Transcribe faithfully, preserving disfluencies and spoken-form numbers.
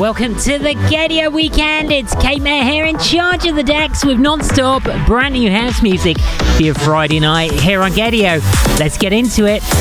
Welcome to the Gaydio Weekend. It's Kate Mayer here in charge of the decks with non-stop brand new house music for your Friday night here on Gaydio. Let's get into it.